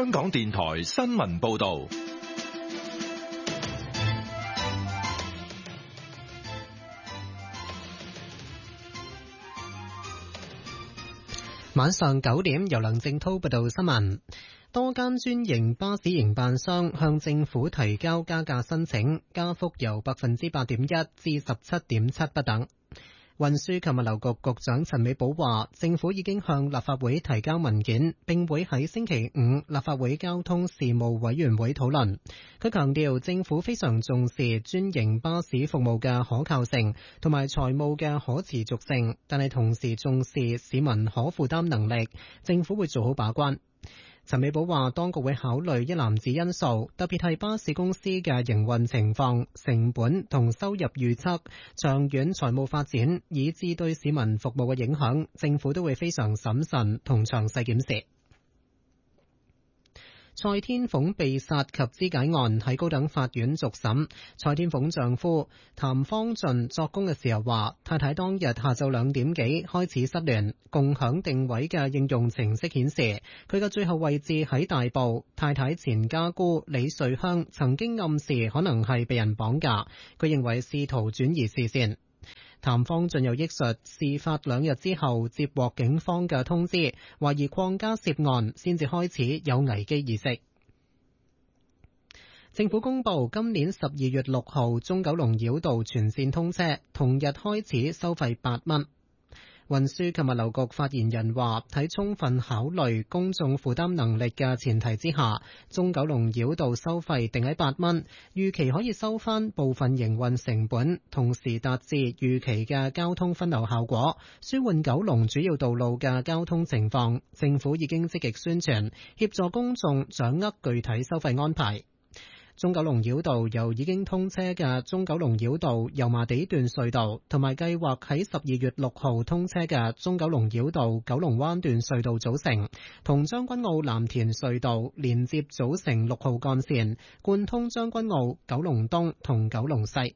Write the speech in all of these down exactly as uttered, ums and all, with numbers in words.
香港電台新聞報道。 晚上九點，由梁正濤報道新聞。多間專營巴士營辦商向政府提交加價申請，加幅由百分之八點一至十七點七不等。運輸及物流局局長陳美寶話，政府已經向立法會提交文件，並會喺星期五立法會交通事務委員會討論。佢強調，政府非常重視專營巴士服務嘅可靠性同埋財務嘅可持續性，但係同時重視市民可負擔能力，政府會做好把關。陳美寶話，當局會考慮一籃子因素，特別係巴士公司嘅營運情況、成本同收入預測、長遠財務發展，以至對市民服務嘅影響，政府都會非常審慎同詳細檢視。蔡天鳳被殺及肢解案喺高等法院續審。蔡天鳳丈夫譚方俊作供嘅時候話，太太當日下晝兩點幾開始失聯，共享定位嘅應用程式顯示佢嘅最後位置喺大埔。太太前家姑李瑞香曾經暗示可能係被人綁架，佢認為試圖轉移視線。譚方俊又憶述，事發兩日之後接獲警方嘅通知，懷疑鄺家涉案，先至開始有危機意識。政府公布今年十二月六號中九龍繞道全線通車，同日開始收費八蚊。運輸及物流局發言人話，喺充分考慮公眾負擔能力嘅前提之下，中九龍繞道收費定喺八蚊，預期可以收返部分營運成本，同時達至預期嘅交通分流效果，舒緩九龍主要道路嘅交通情況。政府已經積極宣傳，協助公眾掌握具體收費安排。中九龍繞道由已經通車嘅中九龍繞道油麻地段隧道，同埋計劃喺十二月六號通車嘅中九龍繞道九龍灣段隧道組成，同將軍澳藍田隧道連接組成六號幹線，貫通將軍澳、九龍東同九龍西。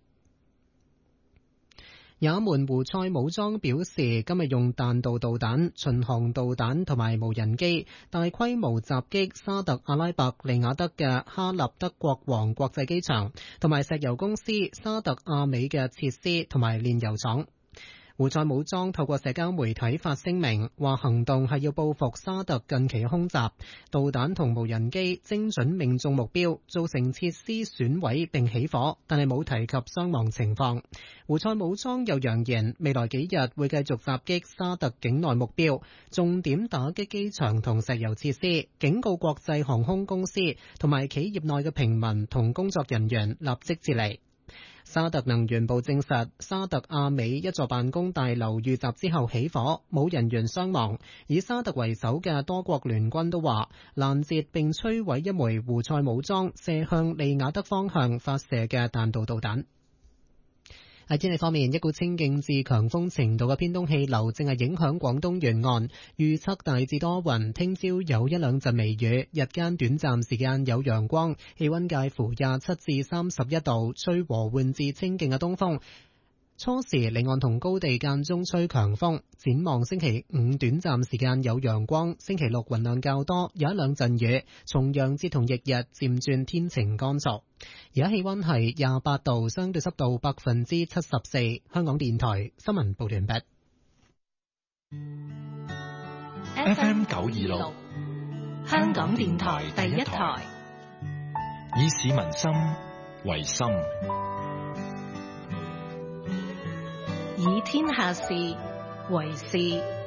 也門胡塞武裝表示，今日用彈道導彈、巡航導彈同埋無人機大規模襲擊沙特阿拉伯利雅得嘅哈立德國王國際機場，同埋石油公司沙特阿美嘅設施同埋煉油廠。胡塞武裝透過社交媒體發聲明，話行動係要報復沙特近期嘅空襲，導彈同無人機精準命中目標，造成設施損毀並起火，但係冇提及傷亡情況。胡塞武裝又揚言，未來幾日會繼續襲擊沙特境內目標，重點打擊機場同石油設施，警告國際航空公司同埋企業內嘅平民同工作人員立即撤離。沙特能源部證實，沙特阿美一座辦公大樓遇襲之後起火，冇人員傷亡。以沙特為首嘅多國聯軍都話，攔截並摧毀一枚胡塞武裝射向利雅得方向發射嘅彈道導彈。喺天氣方面，一股清勁至強風程度嘅偏東氣流正係影響廣東沿岸，預測大致多雲，聽朝有一兩陣微雨，日間短暫時間有陽光，氣溫介乎廿七至三十一度，吹和緩至清勁嘅東風。初時離岸同高地間中吹強風，展望星期五短暫時間有陽光，星期六雲量較多，有一兩陣雨，重陽節同翌日漸轉天晴乾燥。而家氣溫係廿八度，相對濕度百分之七十四。香港電台新聞報道完畢。 F M 九二六， 香港電台第一台， 以市民心為心， 以天下事為事。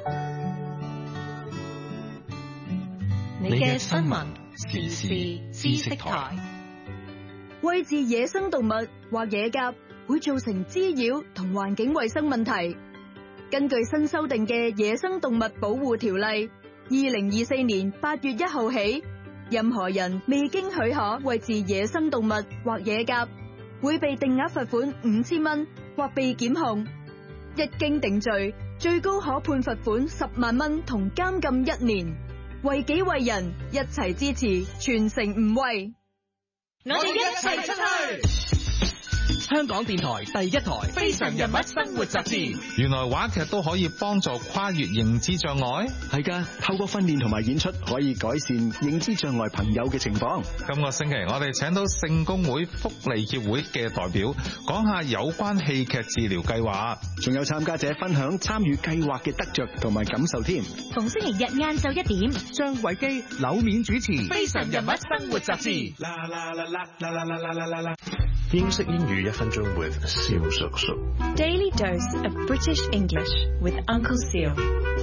你嘅新聞時事知識台。 餵飼野生動物或野鴿會造成滋擾同環境衛生問題。根據新修訂嘅《野生動物保護條例》，二零二四年八月一號起，任何人未經許可餵飼野生動物或野鴿，會被定額罰款五千蚊或被檢控。一經定罪，最高可判罰款十萬蚊同監禁一年。為己為人，一齊支持，全城唔餵。 我哋一齊出去。 香港電台第一台《非常人物生活雜誌》。 原來話劇都可以幫助跨越認知障礙。 係噶，透過訓練同埋演出，可以改善認知障礙朋友嘅情況。 今個星期我哋請到聖公會福利協會嘅代表，講下有關戲劇治療計劃， 仲有參加者分享參與計劃嘅得着同埋感受添。 逢星期日晏晝一點， 張偉基、柳面主持《非常人物生活雜誌》。 啦啦啦啦啦啦啦啦啦啦！ 英式英語一分鐘 with 蕭叔叔。 Daily dose of British English with Uncle Seal.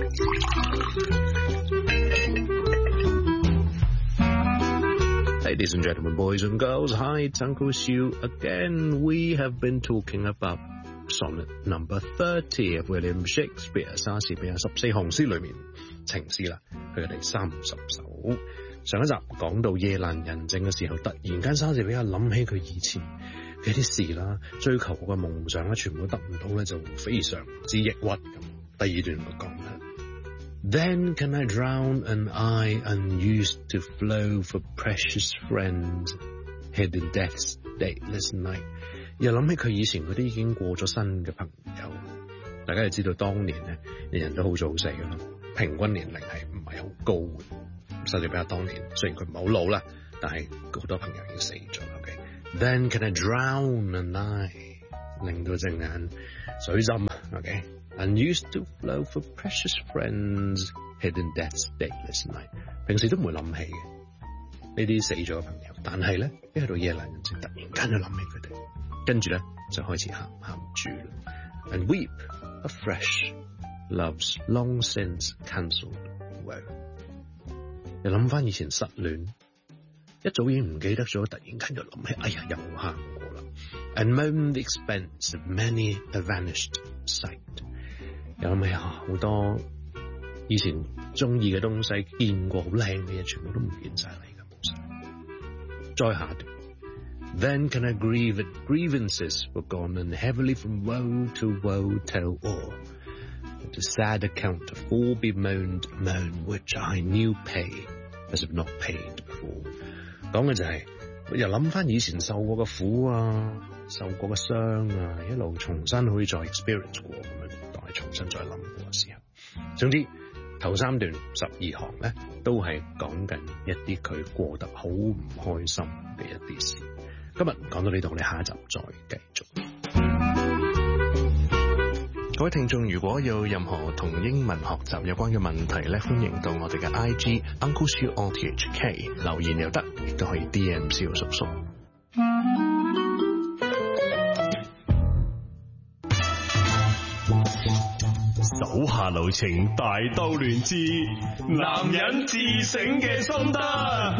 Ladies and gentlemen, boys and girls, hi, it's Uncle Seal again. We have been talking about sonnet number thirty of William Shakespeare 莎士比亞十四行詩裏面情詩啦，佢嘅第三十首。上一集講到夜闌人靜嘅時候，突然間莎士比亞諗起佢以前嘅啲事啦，追求過嘅夢想咧，全部得唔到咧，就非常之抑鬱咁。第二段就講啦 Then can I drown an eye unused to flow for precious friends hid in death's dateless night。 又諗起佢以前嗰啲已經過咗身嘅朋友。大家就知道當年咧，人人都好早死㗎啦，平均年齡係唔係好高嘅。莎士比亞當年雖然佢唔係好老啦，但係好多朋友已經死咗。Okay? Then can I drown an eye， 令到隻眼水浸。Okay? Unused to flow for precious friends hid in death's dateless night。 平時都唔會諗起嘅呢啲死咗嘅朋友，但係咧一去到夜闌人靜，突然間就諗起佢哋，跟住咧就開始喊喊住啦。And weep afresh love's long since cancelled woe。你諗翻以前失戀，一早已經唔記得咗，突然間又諗起，哎呀又喊過啦。And moan the expense of many a vanished sight。又諗起啊，好多以前中意嘅東西，見過好靚嘅嘢，全部都唔見晒啦，而家冇晒。再下段 Then can I grieve at grievances forgone and heavily from woe to woe tell all and a sad account of all bemoaned moan which I knew pay as if not paid before。 講嘅就係、是、又諗翻以前受過嘅苦啊，受過嘅傷啊，一路重新可以再 experience 過咁樣，當係重新再諗過嘅時候。總之頭三段十二行咧，都係講緊一啲佢過得好唔開心嘅一啲事。今日講到呢度，我哋下一集再繼續。各位聽眾，如果有任何同英文學習有關嘅問題咧，歡迎到我哋嘅 I G Uncle Siu O T H K 留言又得，亦都可以 D M 蕭叔叔。 手下留情，大兜亂之男人自省嘅心得。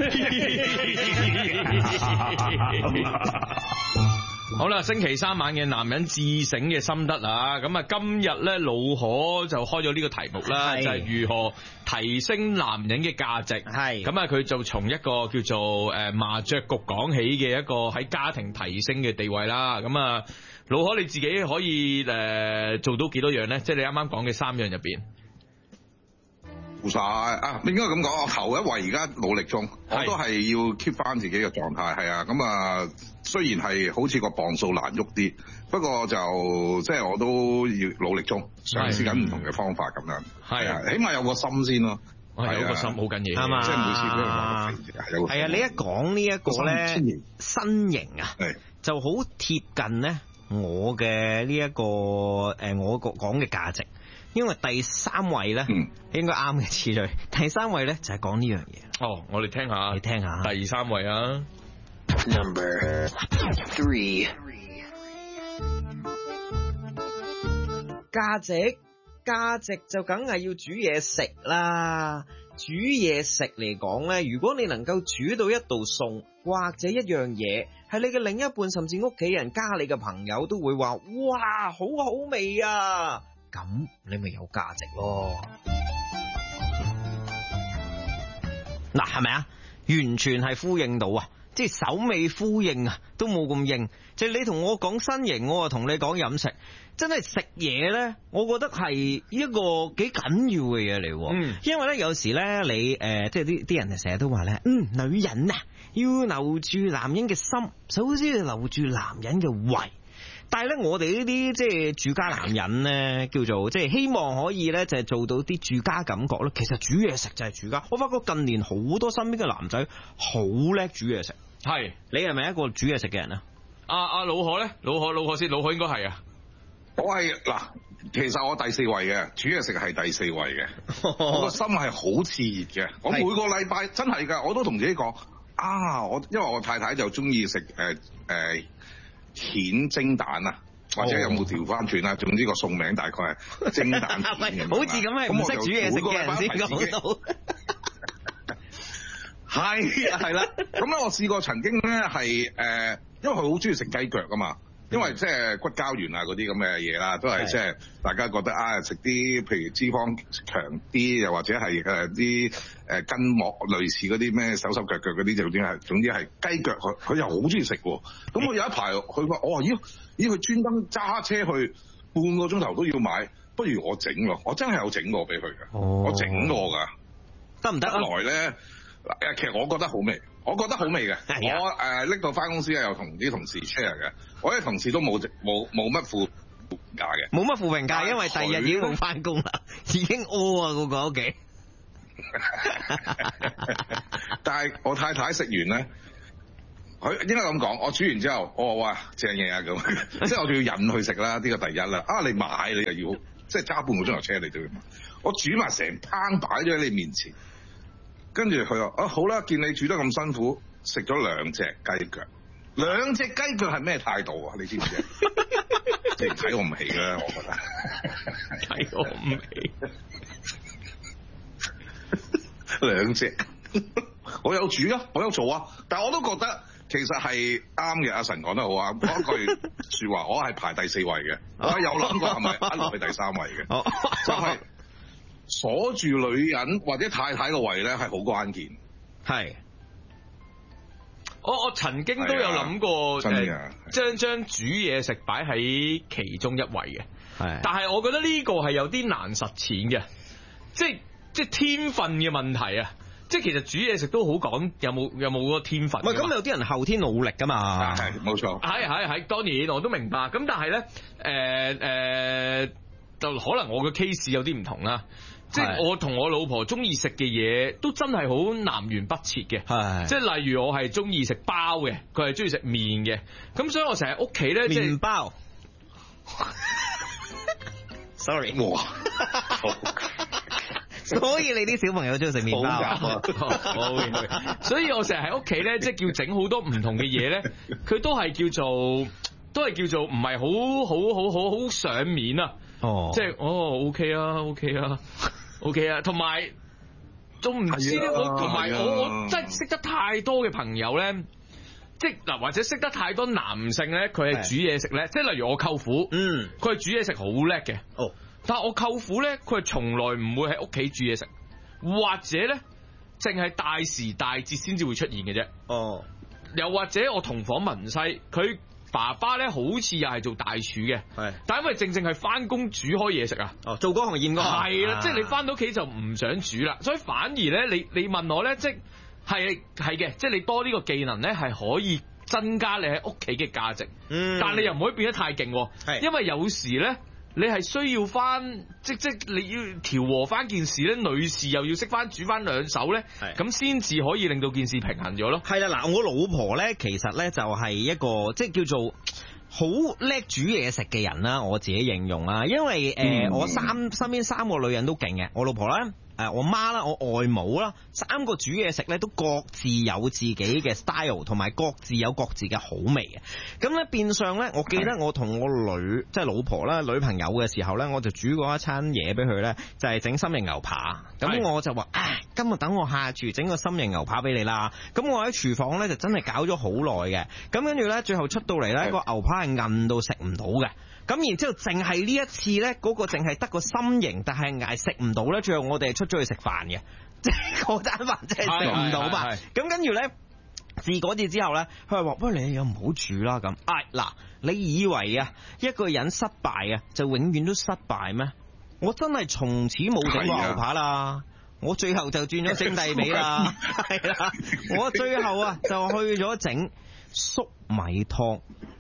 好啦，星期三晚嘅男人自省嘅心得啊，咁啊今日咧老可就開咗呢個題目啦，就係如何提升男人嘅價值。係咁啊，佢就從一個叫做誒麻雀局講起嘅一個喺家庭提升嘅地位啦。咁啊，老可你自己可以誒做到幾多樣咧？即係你啱啱講嘅三樣入邊。 做晒啊！應該咁講，我頭一位而家努力中，我都係要 keep 翻自己嘅狀態。係啊，咁啊，雖然係好似個磅數難喐啲，不過就即係我都要努力中，嘗試緊唔同嘅方法咁樣。係啊，起碼有個心先咯。 係有個心好緊要， 係嘛？即係每次都係有個。 係啊，你一講呢一個咧身形啊，就好貼近咧我嘅呢一個誒我個講嘅價值。因為第三位咧，嗯、應該啱嘅次序。第三位咧就係講呢樣嘢。 哦，我哋聽下， 你聽下。 第三位啊 ，Number three， 價值，價值就梗係要煮嘢食啦。煮嘢食嚟講咧，如果你能夠煮到一道餸或者一樣嘢，係你嘅另一半甚至屋企人加你嘅朋友都會話，哇，好好味啊！咁你咪有價值咯。嗱，係咪啊？完全係呼應到啊，即係首尾呼應啊，都冇咁應。即係你同我講身形，我啊同你講飲食，真係食嘢咧，我覺得係一個幾緊要嘅嘢嚟。嗯，因為咧有時咧你誒、呃，即係啲啲人成日都話咧，嗯，女人啊要留住男人嘅心，首先要留住男人嘅胃。 但係咧，我哋呢啲即係住家男人咧，叫做即係希望可以咧，就係做到啲住家感覺咧。其實煮嘢食就係住家。我發覺近年好多身邊嘅男仔好叻煮嘢食。 係， 你係咪一個煮嘢食嘅人啊？ 阿阿老何咧，老何老何先，老何應該係啊。 我係嗱，其實我第四位嘅，煮嘢食係第四位嘅。我個心係好熾熱嘅。我每個禮拜真係㗎，我都同自己講啊，我因為我太太就中意食誒誒蜆蒸蛋啊，或者有冇調翻轉啊？總之個餸名大概係蒸蛋蜆咁。 好似咁係唔識煮嘢食嘅人先講到。 係係啦，咁咧我試過曾經咧係誒，因為佢好中意食雞腳啊嘛。因為即係骨膠原啊嗰啲咁嘅嘢啦，都係即係大家覺得啊食啲譬如脂肪強啲，又或者係誒啲誒筋膜類似嗰啲咩手手腳腳嗰啲，就總之係總之係雞腳，佢佢又好中意食喎。咁我有一排佢話：我話咦咦，佢專登揸車去半個鐘頭都要買，不如我整咯。我真係有整過俾佢嘅， 哦、 我整過㗎， 得唔得？ 一來咧誒，其實我覺得好味。我覺得好味嘅，我誒拎、呃、到翻公司又同啲同事 share 嘅，我啲同事都冇冇冇乜負評價嘅， 冇乜負評價，因為第二日已經冇翻工啦，已經屙啊嗰個屋企。 但係我太太食完咧，佢應該咁講，我煮完之後，我話哇正嘢啊咁，即係我仲要引佢食啦，呢、呢個第一啦。啊你買你又要即係揸半個鐘頭車你都要買，我煮埋成攤擺咗喺你面前。跟住佢話啊好啦，見你煮得咁辛苦，食咗兩隻雞腳，兩隻雞腳係咩態度啊？你知唔知？你睇我唔起啦，我覺得睇我唔起。 兩隻，我有煮啊，我有做啊，但係我都覺得其實係啱嘅。阿神講得好啊，講一句説話，我係排第四位嘅，我係有諗過係咪壓落去第三位嘅，就係、是。鎖住女人或者太太個位咧係好關鍵， 係。 我我曾經都有諗過誒，將將煮嘢食擺喺其中一位嘅，係。但係我覺得呢個係有啲難實踐嘅，即係即係天分嘅問題啊！即係其實煮嘢食都好講有冇有冇嗰個天分。唔係咁有啲人後天努力㗎嘛， 係冇錯。 係係係，當然我都明白。咁但係咧誒誒，就可能我嘅 case 有啲唔同啦。即係我同我老婆中意食嘅嘢都真係好南轅北轍嘅，即係例如我係中意食包嘅，佢係中意食麵嘅，咁所以我成日屋企咧即係麵包。Sorry， 哇！ 所以你啲小朋友中意食麵包， 好，所以我成日喺屋企咧，即係叫整好多唔同嘅嘢咧，佢都係叫做都係叫做唔係好好好好好上面啊。哦，即係哦 ，OK 啊 ，OK 啊 ，OK 啊，同埋仲唔知咧，我同埋我我真係識得太多嘅朋友咧，即係嗱或者識得太多男性咧，佢係煮嘢食咧，即係例如我舅父，嗯，佢係煮嘢食好叻嘅，哦，但係我舅父咧，佢係從來唔會喺屋企煮嘢食，或者咧淨係大時大節先至會出現嘅啫，哦，又或者我同房文西佢。爸爸咧好似又係做大廚嘅，係，但係因為正正係翻工煮開嘢食啊，哦，做嗰行厭嗰行，係啦，啊、即係你翻到屋企就唔想煮啦，所以反而咧，你你問我咧，即係係係嘅，即係你多呢個技能咧，係可以增加你喺屋企嘅價值，嗯，但係你又唔可以變得太勁，係，因為有時咧。你係需要翻，即即你要調和翻件事咧，女士又要識翻煮翻兩手咧，咁先至可以令到件事平衡咗咯。係啦，嗱，我老婆咧，其實咧就係一個即係叫做好叻煮嘢食嘅人啦，我自己形容啦，因為誒、呃嗯、我三身邊三個女人都勁嘅，我老婆啦。誒，我媽啦，我外母啦，三個煮嘢食咧都各自有自己嘅 style， 同埋各自有各自嘅好味嘅。咁咧變相咧，我記得我同我女即係老婆啦，女朋友嘅時候咧，我就煮過一餐嘢俾佢咧，就係整心形牛扒。咁我就話，唉，今日等我下廚整個心形牛扒俾你啦。咁我喺廚房咧就真係搞咗好耐嘅。咁跟住咧，最後出到嚟咧，個牛扒係韌到食唔到嘅。咁然之後，淨係呢一次咧，嗰、那個淨係得個心形，但係捱食唔到咧。最後我哋係出咗去食飯嘅，即係嗰餐飯真係食唔到吧。咁跟住咧，自嗰次之後咧，佢話：喂，你又唔好煮啦咁。啊嗱，你以為啊一個人失敗啊就永遠都失敗咩？我真係從此冇整過牛扒啦。我最後就轉咗整弟味啦，係啦。我最後啊就去咗整粟米湯。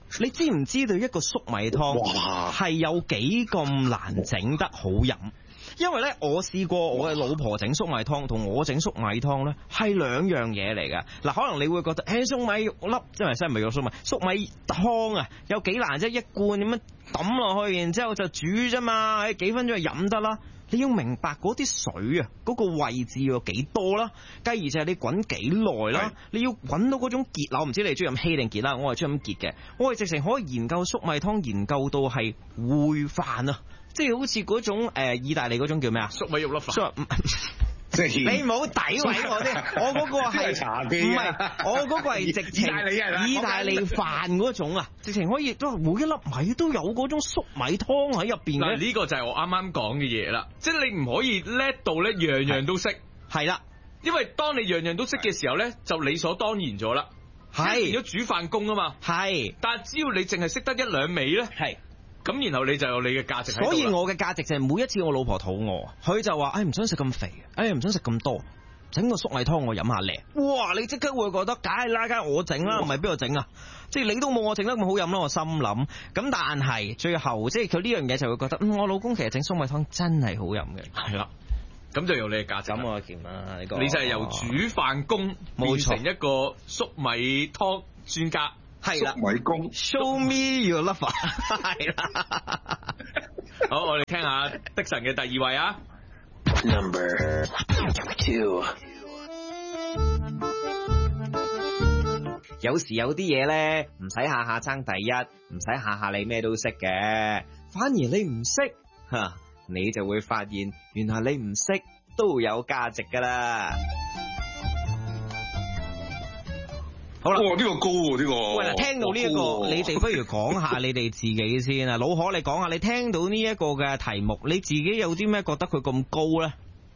你知唔知道一個粟米湯係有幾咁難整得好飲？因為咧，我試過我嘅老婆整粟米湯同我整粟米湯咧係兩樣嘢嚟㗎。嗱，可能你會覺得誒粟米粒，即係真係唔係個粟米粟米湯啊，有幾難啫？一罐咁樣抌落去，然之後就煮啫嘛，喺幾分鐘就飲得啦。你要明白嗰啲水啊，嗰、嗰個位置要有幾多啦，繼而就係你滾幾耐啦，你要滾到嗰種結啦。我唔知你中意飲稀定結啦，我係中意飲結嘅。我係直情可以研究粟米湯，研究到係燴飯啊，即係好似嗰種誒、呃、意大利嗰種叫咩啊？ 粟米肉粒飯。 即係你唔好詆毀我啲，我嗰個係唔係？我嗰個係直情意大利意大利飯嗰種啊，直情可以都每一粒米都有嗰種粟米湯喺入邊嘅。 呢個就係我啱啱講嘅嘢啦，即係你唔可以叻到咧樣樣都識， 係啦， 因為當你樣樣都識嘅時候咧，就理所當然咗啦，係變咗煮飯工啊嘛， 係。 但係只要你淨係識得一兩味咧，係。咁然後你就有你嘅價值喺度。 所以我嘅價值就係每一次我老婆肚餓，佢就話：，哎，唔想食咁肥，哎，唔想食咁多，整個粟米湯我飲下靚。哇！你即刻會覺得，梗係啦，梗係我整啦，唔係邊度整啊？即係你都冇我整得咁好飲啦，我心諗。咁但係最後，即係佢呢樣嘢就會覺得，嗯，我老公其實整粟米湯真係好飲嘅。 係啦，咁就有你嘅價值。 咁我見啦，呢個你就係由煮飯工變成一個粟米湯專家。 係啦， 粟米工 ，Show me your lover， 係啦。 好，我哋聽下的神嘅第二位啊。 Number two。 有時有啲嘢咧，唔使下下爭第一，唔使下下你咩都識嘅，反而你唔識吓，你就會發現原來你唔識都有價值噶啦。好啦， 哇！呢、這個高喎、啊，呢、這個。 喂，聽到呢、這、一個， 哦、 你哋不如講下你哋自己先啊，老可你講下，你聽到呢一個嘅題目，你自己有啲咩覺得佢咁高咧？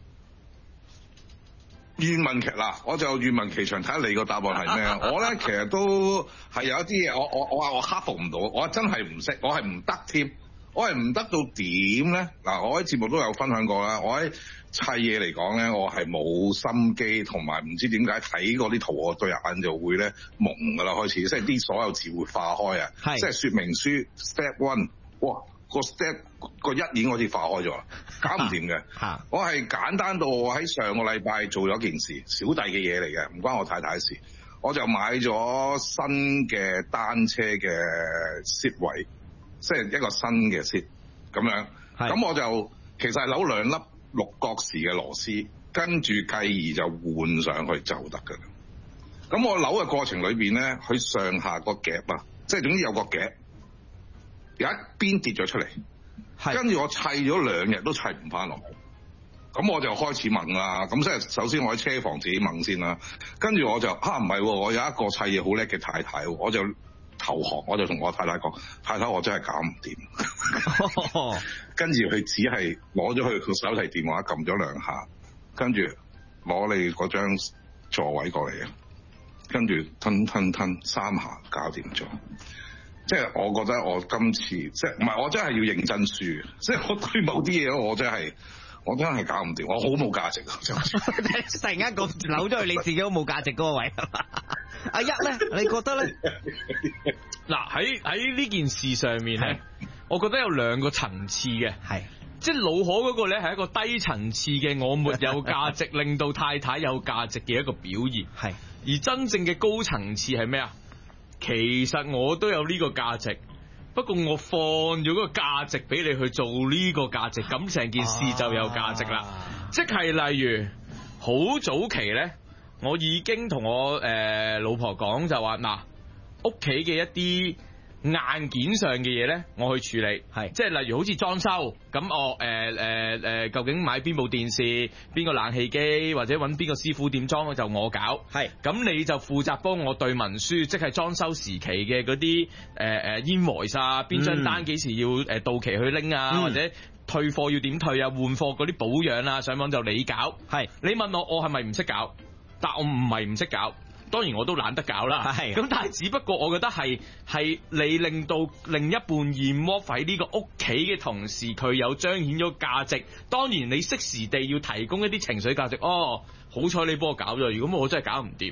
願聞其嗱，我就願聞其詳，睇下你個答案係咩啊？我咧其實都係有一啲嘢，我我我話我克服唔到，我真係唔識，我係唔得添，我係唔得到點咧？嗱，我喺節目都有分享過啦，我喺砌嘢嚟講咧，我係冇心機，同埋唔知點解睇嗰啲圖，我對眼就會咧蒙噶啦，開始即係啲所有字會化開啊，即係說明書 step one， 哇個 step 個一已經好似化開咗啦，搞唔掂嘅。我係簡單到我喺上個禮拜做咗件事，小弟嘅嘢嚟嘅，唔關我太太事，我就買咗新嘅單車嘅 seat 位，即係一個新嘅 seat 咁樣，咁我就其實係扭兩粒六角匙嘅螺絲，跟住繼而就換上去就得㗎啦。咁我扭嘅過程裏邊咧，佢上下個夾啊，即係總之有個夾，有一邊跌咗出嚟，跟住我砌咗兩日都砌唔翻落去。咁我就開始問啦，咁即係首先我喺車房自己問先啦，跟住我就啊唔係，我有一個砌嘢好叻嘅太太，我就投降，我就同我太太講，太太我真係搞唔掂。跟住佢只係攞咗佢個手提電話撳咗兩下，跟住攞你嗰張座位過嚟啊，跟住吞吞吞三下搞掂咗。即係我覺得我今次即係唔係我真係要認真輸，即係我對某啲嘢我真係我真係搞唔掂，我好冇價值啊！ 突然間咁扭咗去你自己都冇價值嗰個位。阿一咧，你覺得咧？ 嗱，喺喺呢件事上面咧，我覺得有兩個層次嘅，係即係老可嗰個咧係一個低層次嘅我沒有價值，令到太太有價值嘅一個表現，係而真正嘅高層次係咩啊？其實我都有呢個價值，不過我放咗嗰個價值俾你去做呢個價值，咁成件事就有價值啦。啊、即係例如好早期咧，我已經同我誒、呃、老婆講就話嗱，屋企嘅一啲硬件上嘅嘢咧，我去處理，係即係例如好似裝修咁，我誒誒誒，究竟買邊部電視、邊個冷氣機，或者揾邊個師傅點裝，就我搞，係咁你就負責幫我對文書，即係裝修時期嘅嗰啲誒誒 invoice 啊，邊張單幾時要誒到期去拎啊，嗯、或者退貨要點退啊，換貨嗰啲保養啊，上網就你搞，係你問我我係咪唔識搞？但我唔係唔識搞。當然我都懶得搞啦，咁但係只不過我覺得係係你令到另一半驗窩喺呢個屋企嘅同時，佢有彰顯咗價值。當然你適時地要提供一啲情緒價值。哦，好彩你幫我搞咗，如果我真係搞唔掂。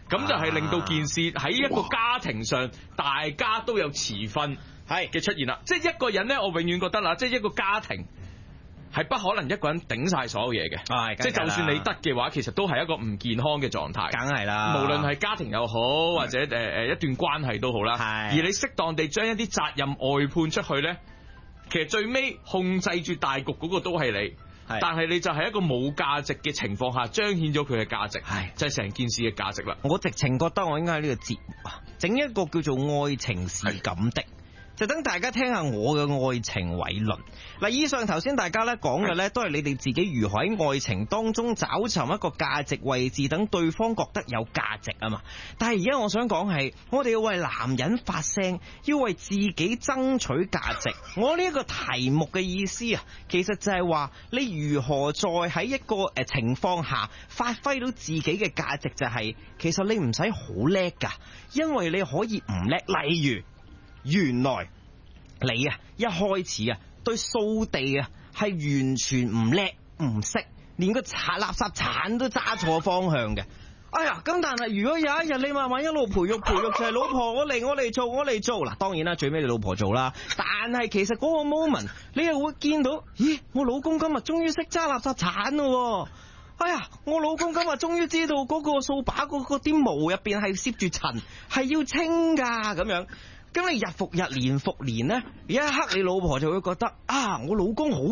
咁就係令到件事喺一個家庭上，大家都有持分係嘅出現啦。即係一個人咧，我永遠覺得啦，即係一個家庭係不可能一個人頂晒所有嘢嘅。係，即係就算你得嘅話，其實都係一個唔健康嘅狀態。 梗係啦， 無論係家庭又好，或者誒誒一段關係都好啦。係，而你適當地將一啲責任外判出去咧，其實最尾控制住大局嗰個都係你。但係你就係一個冇價值嘅情況下彰顯咗佢嘅價值，係就係成件事嘅價值啦。 我直情覺得我應該喺呢個節目啊，整一個叫做愛情是咁的，就等大家聽下我嘅愛情偉論。嗱，以上頭先大家咧講嘅咧，都係你哋自己如何喺愛情當中找尋一個價值位置，等對方覺得有價值啊嘛。但係而家我想講係，我哋要為男人發聲，要為自己爭取價值。我呢一個題目嘅意思啊，其實就係話你如何再喺一個誒情況下發揮到自己嘅價值，就係其實你唔使好叻噶，因為你可以唔叻。例如，原來你啊一開始啊對掃地啊係完全唔叻唔識，連個鏟垃圾鏟都揸錯方向嘅。哎呀，咁但係如果有一日你慢慢一路培育培育就係老婆我嚟我嚟做我嚟做，嗱當然啦，最尾你老婆做啦，但係其實嗰個 moment 你又會見到，咦，我老公今日終於識揸垃圾鏟咯。哎呀，我老公今日終於知道嗰個掃把嗰個啲毛入邊係攝住塵，係要清噶咁樣。咁你日復日年復年呢，有一刻你老婆就會覺得啊，我老公好